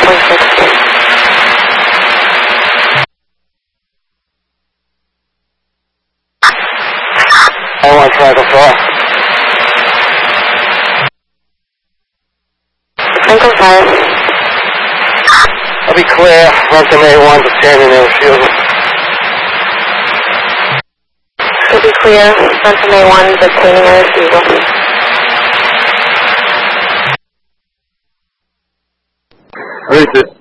160. I want Franklin 4. Franklin 5. I'll be clear. Run from A1 to standing in refusal. Should be clear. Run from A1, but standing in refusal. Release it.